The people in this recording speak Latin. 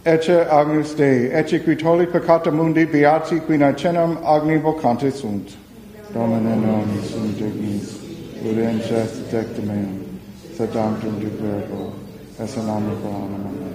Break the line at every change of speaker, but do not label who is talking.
Ecce Agnus Dei, ecce qui tolli peccata mundi, beati qui nacenam agni vocante sunt. Domine non sunt dignis, udens est tecta meum, sed tantum de verbo, esse nami per anima mea.